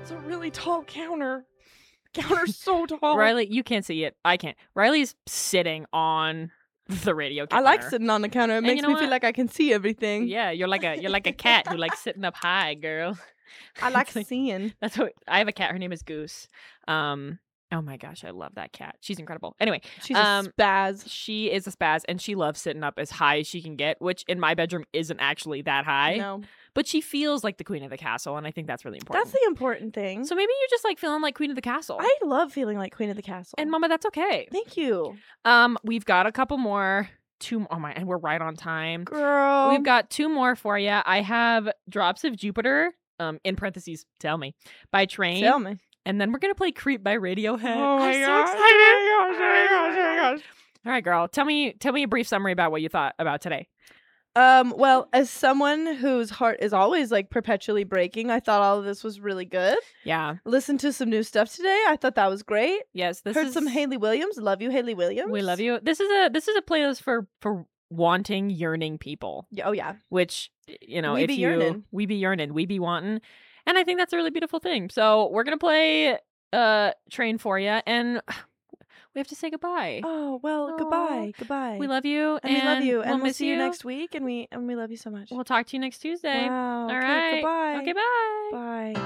It's a really tall counter. The counter's so tall. Riley, you can't see it. I can't. Riley's sitting on the radio I counter. like sitting on the counter. It And makes you know me feel what? like I can see everything. Yeah, you're like a cat who likes sitting up high, girl. I like It's like- seeing. That's what I have a cat. Her name is Goose. Oh my gosh, I love that cat. She's incredible. Anyway, She's a spaz. she is a spaz and she loves sitting up as high as she can get, which in my bedroom isn't actually that high. No. But she feels like the queen of the castle, and I think that's really important. That's the important thing. So maybe you're just like feeling like queen of the castle. I love feeling like queen of the castle. And Mama, that's okay. Thank you. We've got a couple more. And we're right on time. Girl. We've got 2 more for you. I have Drops of Jupiter, in parentheses, Tell Me, by Train. Tell me. And then we're going to play Creep by Radiohead. Oh my I'm so gosh. excited. Oh my gosh. All right, girl. Tell me a brief summary about what you thought about today. Well, as someone whose heart is always like perpetually breaking, I thought all of this was really good. Yeah. Listened to some new stuff today. I thought that was great. Yes. Heard some Hayley Williams. Love you, Hayley Williams. We love you. This is a playlist for wanting, yearning people. Yeah, oh yeah. Which, you know, We if be you yearning. we be yearning, we be wanting. And I think that's a really beautiful thing. So we're gonna play Train for you, and we have to say goodbye. Oh well, Aw. goodbye. We love you, and we love you, and we'll miss see you next week. And we love you so much. We'll talk to you next Tuesday. Wow. All okay, right. Goodbye. Okay. Bye. Bye.